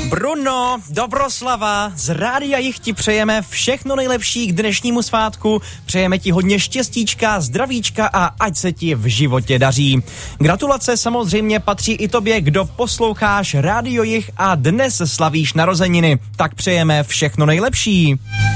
Bruno, Dobroslava, z Rádia Jich ti přejeme všechno nejlepší k dnešnímu svátku. Přejeme ti hodně štěstíčka, zdravíčka a ať se ti v životě daří. Gratulace samozřejmě patří i tobě, kdo posloucháš Rádio Jich a dnes slavíš narozeniny. Tak přejeme všechno nejlepší.